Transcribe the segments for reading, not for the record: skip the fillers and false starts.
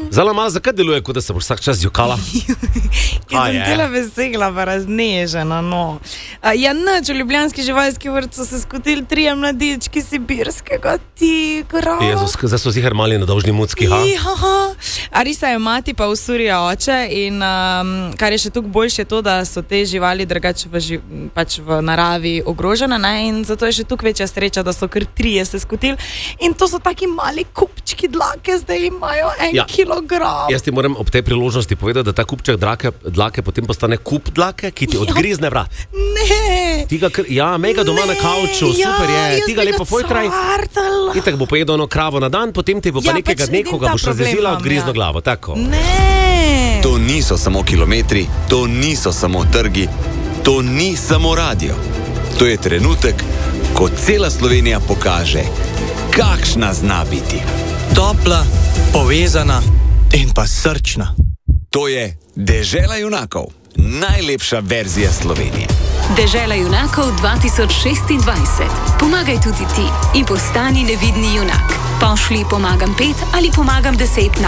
Zala malo, zakaj deluje, kot da se boš vsak čas jokala? Ker sem cela vesela, pa raznežena, no. Ja, nič, v ljubljanski živalski vrt so se skotili 3 mladički sibirskega tigra. Jezus, zdaj so zihar mali nedolžni mucki, ha? Ja, Arisa je mati, pa Usurija oče in kar je še tukaj boljše je to, da so te živali drugače pač v naravi ogrožene, ne, in zato je še tukaj večja sreča, da so kar 3 se skotili in to so taki mali kupčki dlake, zdaj imajo 1 kilogram. Jaz ti moram ob tej priložnosti povedati, da ta kupček dlake potem postane kup dlake, ki ti odgrizne vrat. Ne. Mega doma na kavču, super je, ti ga lepo pojtraj. Itak bo pojedel eno kravo na dan, potem ti bo pa nekega dne, ko ga boš razjezila, odgrizno glavo, tako. Ne. To niso samo kilometri, to niso samo trgi, to ni samo radio. To je trenutek, ko cela Slovenija pokaže, kakšna zna biti. Topla, povezana in pa srčna. To je Dežela junakov, najlepša verzija Slovenije. Dežela junakov 2026. Pomagaj tudi ti in postani nevidni junak. Pošli pomagam 5 ali pomagam 10 na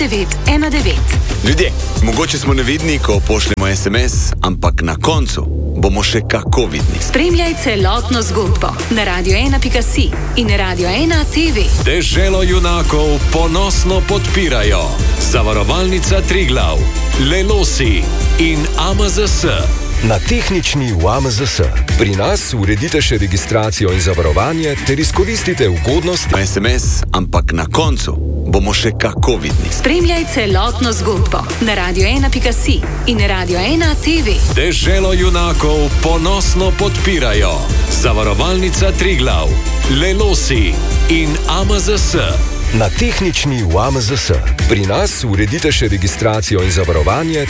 1919. Ljudje, mogoče smo nevidni, ko pošljemo SMS, ampak na koncu bomo še kako vidni. Spremljaj celotno zgodbo na radio1.si in Radio 1 TV. Deželo junakov ponosno podpirajo Zavarovalnica Triglav, Lelosi in AMZS. Na tehnični v AMZS. Pri nas uredite še registracijo in zavarovanje ter izkoristite ugodnosti. SMS, ampak na koncu bomo še kako vidni. Spremljaj celotno zgodbo na radio1.si in Radio 1 TV. Deželo junakov ponosno podpirajo Zavarovalnica Triglav, Lelosi in AMZS. Na tehnični v AMZS. Pri nas uredite še registracijo in zavarovanje